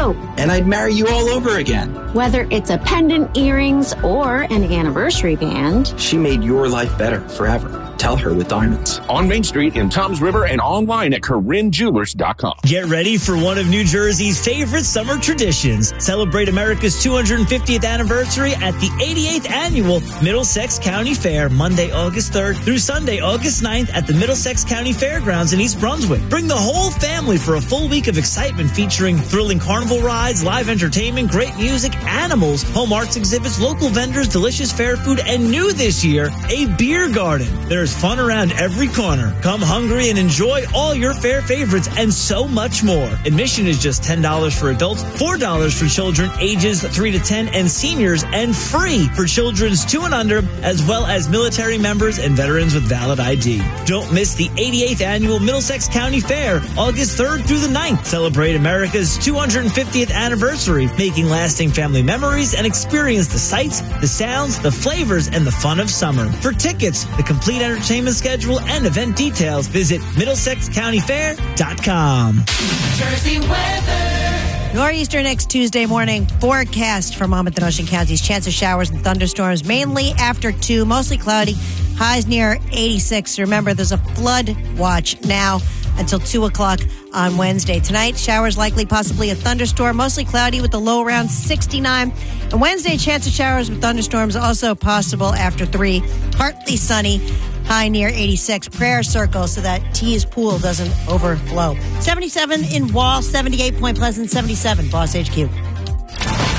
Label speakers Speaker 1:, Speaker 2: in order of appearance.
Speaker 1: hope.
Speaker 2: And I'd marry you all over again.
Speaker 1: Whether it's a pendant, earrings, or an anniversary band,
Speaker 2: she made your life better forever. Tell her with diamonds.
Speaker 3: On Main Street in Toms River and online at CorinneJewelers.com.
Speaker 4: Get ready for one of New Jersey's favorite summer traditions. Celebrate America's 250th anniversary at the 88th Annual Middlesex County Fair, Monday, August 3rd through Sunday, August 9th at the Middlesex County Fairgrounds in East Brunswick. Bring the whole family for a full week of excitement featuring thrilling carnival rides, live entertainment, great music, animals, home arts exhibits, local vendors, delicious fair food, and new this year, a beer garden. There's fun around every corner. Come hungry and enjoy all your fair favorites and so much more. Admission is just $10 for adults, $4 for children ages 3 to 10 and seniors, and free for children's 2 and under, as well as military members and veterans with valid ID. Don't miss the 88th Annual Middlesex County Fair, August 3rd through the 9th. Celebrate America's 250th anniversary, making lasting family memories and experience the sights, the sounds, the flavors, and the fun of summer. For tickets, the complete entertainment schedule, and event details, visit MiddlesexCountyFair.com.
Speaker 5: Jersey weather.
Speaker 6: Nor'easter next Tuesday morning. Forecast for Monmouth and Ocean counties. Chance of showers and thunderstorms, mainly after 2. Mostly cloudy. Highs near 86. Remember, there's a flood watch now until 2 o'clock on Wednesday. Tonight, showers likely, possibly a thunderstorm. Mostly cloudy with a low around 69. And Wednesday, chance of showers with thunderstorms also possible after 3. Partly sunny. High near 86. Prayer circle so that Tees Pool doesn't overflow. 77 in Wall, 78 Point Pleasant, 77 Boss HQ.